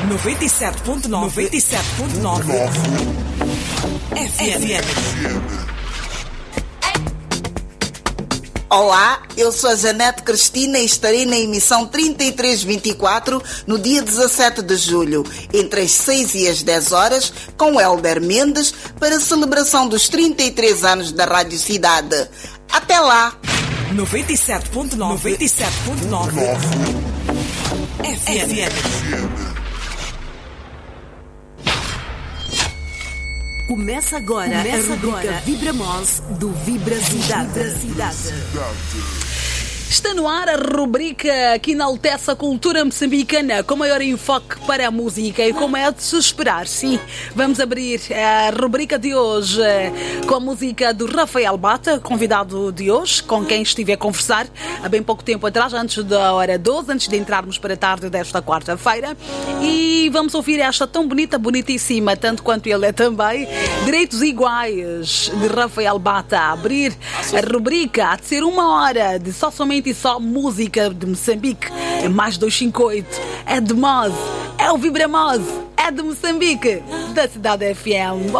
97.9 FM. Olá, eu sou a Janete Cristina e estarei na emissão 3324 no dia 17 de julho, entre as 6 e as 10 horas, com Hélder Mendes, para a celebração dos 33 anos da Rádio Cidade. Até lá! 97.9 FM. Começa agora a rubrica Vibramoz do Vibra Cidade. Está no ar a rubrica que enaltece a cultura moçambicana com maior enfoque para a música e como é de se esperar. Sim, vamos abrir a rubrica de hoje com a música do Rafael Bata, convidado de hoje, com quem estive a conversar há bem pouco tempo atrás, antes da hora 12, antes de entrarmos para a tarde desta quarta-feira. E vamos ouvir esta tão bonita, bonitíssima, tanto quanto ele é também, Direitos Iguais, de Rafael Bata, a abrir a rubrica. Há de ser uma hora de somente e só música de Moçambique. É mais 258, é de Moz, é o Vibramoz, é de Moçambique, da Cidade FM.